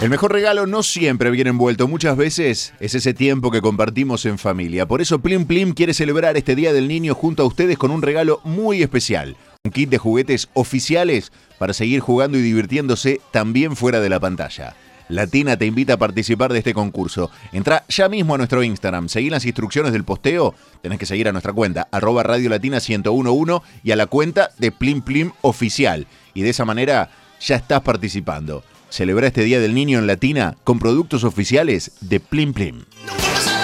El mejor regalo no siempre viene envuelto, muchas veces es ese tiempo que compartimos en familia. Por eso Plim Plim quiere celebrar este Día del Niño junto a ustedes con un regalo muy especial. Un kit de juguetes oficiales para seguir jugando y divirtiéndose también fuera de la pantalla. Latina te invita a participar de este concurso. Entrá ya mismo a nuestro Instagram, seguí las instrucciones del posteo, tenés que seguir a nuestra cuenta, @radiolatina1011 y a la cuenta de Plim Plim Oficial. Y de esa manera ya estás participando. Celebra este Día del Niño en Latina con productos oficiales de Plim Plim.